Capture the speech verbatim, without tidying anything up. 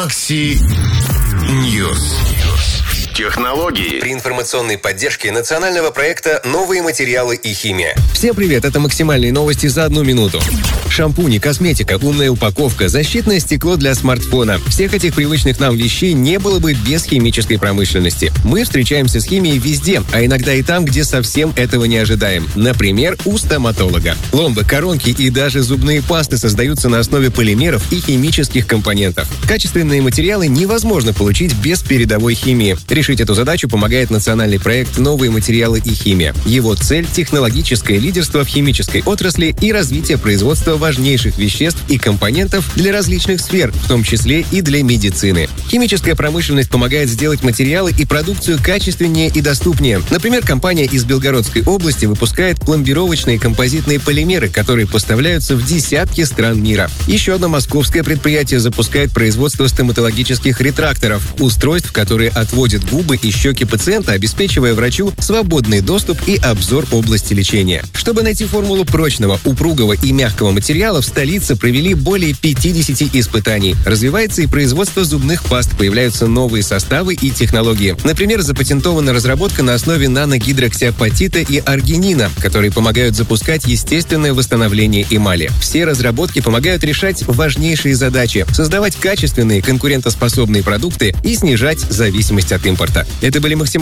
Макси Ньюс. Технологии при информационной поддержке национального проекта «Новые материалы и химия». Всем привет, это максимальные новости за одну минуту. Шампуни, косметика, умная упаковка, защитное стекло для смартфона. Всех этих привычных нам вещей не было бы без химической промышленности. Мы встречаемся с химией везде, а иногда и там, где совсем этого не ожидаем. Например, у стоматолога. Пломбы, коронки и даже зубные пасты создаются на основе полимеров и химических компонентов. Качественные материалы невозможно получить без передовой химии. Решить эту задачу помогает национальный проект «Новые материалы и химия». Его цель – технологическое лидерство в химической отрасли и развитие производства важнейших веществ и компонентов для различных сфер, в том числе и для медицины. Химическая промышленность помогает сделать материалы и продукцию качественнее и доступнее. Например, компания из Белгородской области выпускает пломбировочные композитные полимеры, которые поставляются в десятки стран мира. Еще одно московское предприятие запускает производство стоматологических ретракторов – устройств, которые отводят губы и щеки пациента, обеспечивая врачу свободный доступ и обзор области лечения. Чтобы найти формулу прочного, упругого и мягкого материала, в столице провели более пятидесяти испытаний. Развивается и производство зубных паст, появляются новые составы и технологии. Например, запатентована разработка на основе наногидроксиапатита и аргинина, которые помогают запускать естественное восстановление эмали. Все разработки помогают решать важнейшие задачи – создавать качественные, конкурентоспособные продукты и снижать зависимость от импорта. Это были максимально